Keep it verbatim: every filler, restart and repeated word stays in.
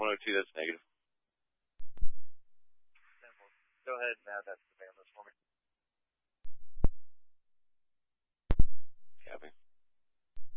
one oh two, that's negative. Go ahead and add that to the ban list for me.